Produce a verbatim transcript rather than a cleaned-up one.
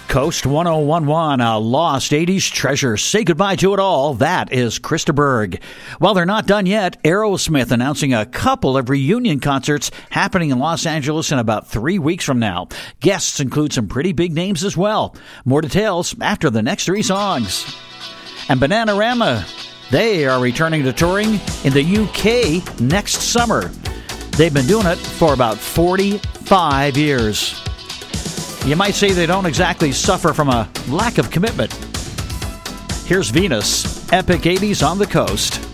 Coast one oh one one, a lost eighties treasure. Say goodbye to it all. That is Krista Berg. While they're not done yet, Aerosmith announcing a couple of reunion concerts happening in Los Angeles in about three weeks from now. Guests include some pretty big names as well. More details after the next three songs. And Bananarama, they are returning to touring in the U K next summer. They've been doing it for about forty-five years. You might say they don't exactly suffer from a lack of commitment. Here's Venus, Epic eighties on the Coast.